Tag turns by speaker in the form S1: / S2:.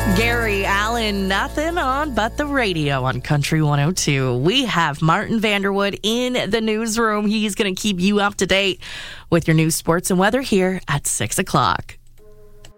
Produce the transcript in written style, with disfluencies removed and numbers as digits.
S1: Gary Allen, nothing on but the radio on Country 102. We have Martin Vanderwood in the newsroom. He's going to keep you up to date with your news, sports, and weather here at 6 o'clock.